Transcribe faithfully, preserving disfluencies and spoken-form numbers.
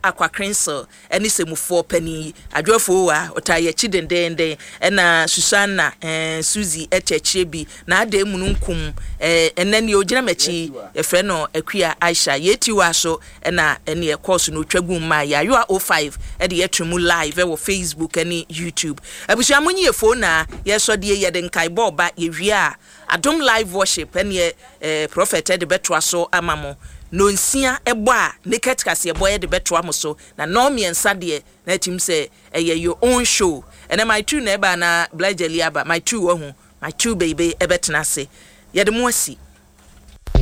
Aqua Cransel eni semufo pani adwofo wa otaye chidendende ena Susanna eh Suzy echeche bi na ade mununkum eh enani ogina machi efre no Akua Aisha yetiwa so ena ene e course no twagu ma ya yo oh five e de yetwemu live e wo Facebook eni YouTube abusua munyi e phone na yeso de ye de nkai boba ye wia Adom live worship ene eh prophet de betwa so amamo no nsia ebo a naked kase ebo ye de betwa mo so na no miensa de na tim say eye your own show and my two neighbor na blajeli aba my two ohu my two baby ebetena se ye de mo asi